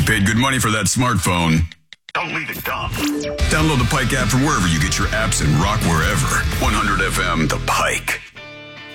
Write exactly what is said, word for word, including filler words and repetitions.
paid good money for that smartphone. Don't leave it dumb. Download the Pike app from wherever you get your apps and rock wherever. one hundred F M, The Pike.